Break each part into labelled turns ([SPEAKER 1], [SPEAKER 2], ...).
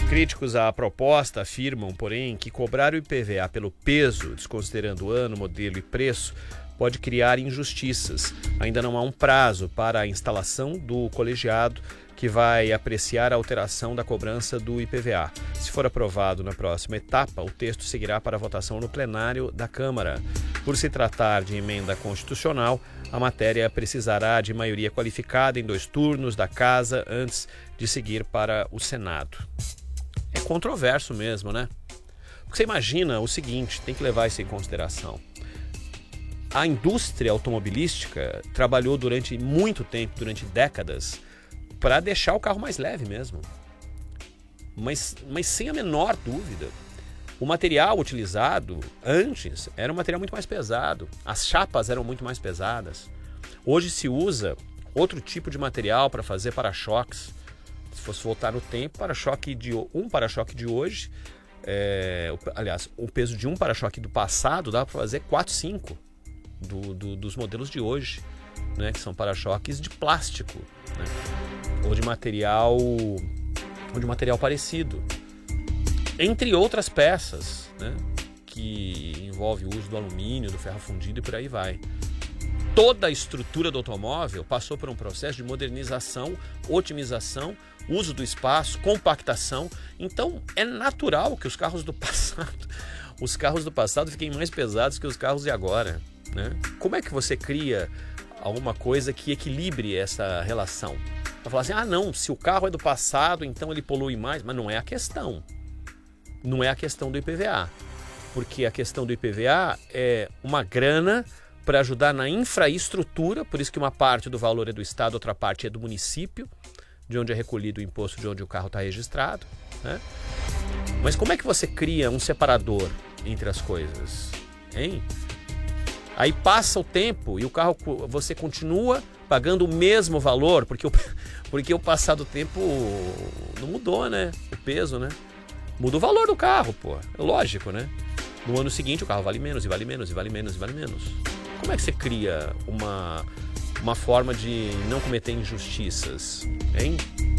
[SPEAKER 1] Críticos à proposta afirmam, porém, que cobrar o IPVA pelo peso, desconsiderando ano, modelo e preço, pode criar injustiças. Ainda não há um prazo para a instalação do colegiado que vai apreciar a alteração da cobrança do IPVA. Se for aprovado na próxima etapa, o texto seguirá para votação no plenário da Câmara. Por se tratar de emenda constitucional, a matéria precisará de maioria qualificada em 2 turnos da Casa antes de seguir para o Senado. É controverso mesmo, né? Porque você imagina o seguinte, tem que levar isso em consideração. A indústria automobilística trabalhou durante muito tempo, durante décadas, para deixar o carro mais leve mesmo. Mas sem a menor dúvida, o material utilizado antes era um material muito mais pesado. As chapas eram muito mais pesadas. Hoje se usa outro tipo de material para fazer para-choques. Se fosse voltar no tempo, um para-choque de hoje, aliás, o peso de um para-choque do passado dá para fazer 4, 5 dos modelos de hoje, né, que são para-choques de plástico, né, ou de material parecido, entre outras peças, né, que envolve o uso do alumínio, do ferro fundido e por aí vai. Toda a estrutura do automóvel passou por um processo de modernização, otimização, uso do espaço, compactação. Então é natural que os carros do passado fiquem mais pesados que os carros de agora, né? Como é que você cria alguma coisa que equilibre essa relação? Para falar assim, não, se o carro é do passado, então ele polui mais, mas não é a questão. Não é a questão do IPVA, porque a questão do IPVA é uma grana para ajudar na infraestrutura, por isso que uma parte do valor é do Estado, outra parte é do município, de onde é recolhido o imposto de onde o carro está registrado, né? Mas como é que você cria um separador entre as coisas, hein? Aí passa o tempo e o carro, você continua pagando o mesmo valor, porque o passar do tempo não mudou, né? O peso, né? Muda o valor do carro, pô. É lógico, né? No ano seguinte o carro vale menos, e vale menos, e vale menos, e vale menos. Como é que você cria uma forma de não cometer injustiças, hein?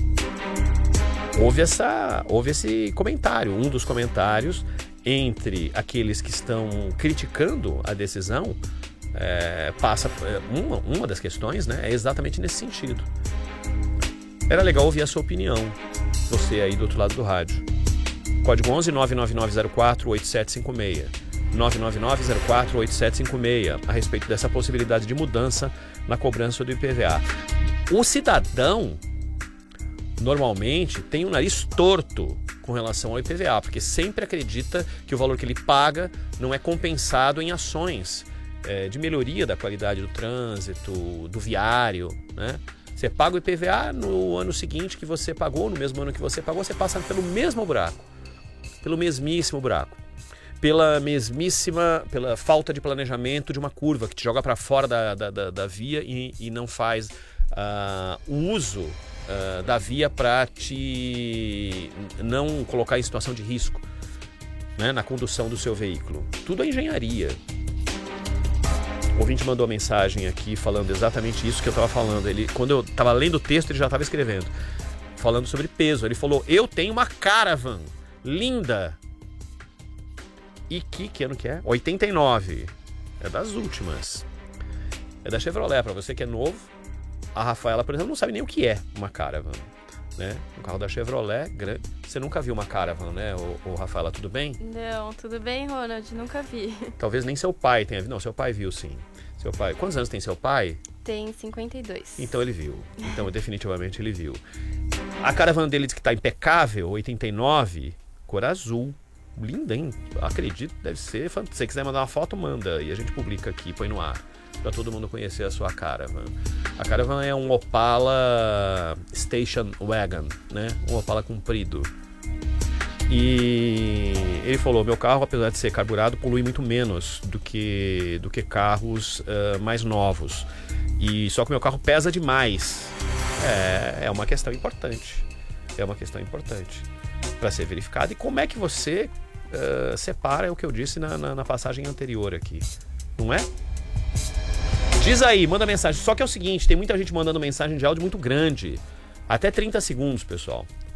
[SPEAKER 1] Houve esse comentário, um dos comentários entre aqueles que estão criticando a decisão, uma das questões, né, é exatamente nesse sentido. Era legal ouvir a sua opinião, você aí do outro lado do rádio. Código 11 99904 8756. 999048756 a respeito dessa possibilidade de mudança na cobrança do IPVA. O cidadão normalmente tem o nariz torto com relação ao IPVA, porque sempre acredita que o valor que ele paga não é compensado em ações de melhoria da qualidade do trânsito, do viário, né? Você paga o IPVA no ano seguinte que você pagou, no mesmo ano que você pagou, você passa pelo mesmo buraco, pelo mesmíssimo buraco. Pela falta de planejamento de uma curva que te joga para fora da via e não faz o uso da via para te não colocar em situação de risco, né, na condução do seu veículo. Tudo é engenharia. O ouvinte mandou uma mensagem aqui falando exatamente isso que eu estava falando. Quando eu estava lendo o texto, ele já estava escrevendo, falando sobre peso. Ele falou, eu tenho uma Caravan linda. E que ano que é? 89. É das últimas. É da Chevrolet, para você que é novo. A Rafaela, por exemplo, não sabe nem o que é uma Caravan, né? Um carro da Chevrolet grande. Você nunca viu uma Caravan, né, ô Rafaela, tudo bem?
[SPEAKER 2] Não, tudo bem, Ronald, nunca vi.
[SPEAKER 1] Talvez nem seu pai tenha visto. Não, seu pai viu sim. Seu pai. Quantos anos tem seu pai?
[SPEAKER 2] Tem 52.
[SPEAKER 1] Então ele viu. Então definitivamente ele viu. A Caravan dele diz que está impecável, 89, cor azul. Linda, hein? Acredito, deve ser. Se você quiser mandar uma foto, manda. E a gente publica aqui, põe no ar. Pra todo mundo conhecer a sua Caravan. A Caravan é um Opala Station Wagon, né? Um Opala comprido. E ele falou, meu carro, apesar de ser carburado, polui muito menos do que carros mais novos. E só que o meu carro pesa demais. É uma questão importante. É uma questão importante para ser verificada. E como é que você separa o que eu disse na passagem anterior aqui, não é? Diz aí, manda mensagem. Só que é o seguinte, tem muita gente mandando mensagem de áudio muito grande, até 30 segundos, pessoal.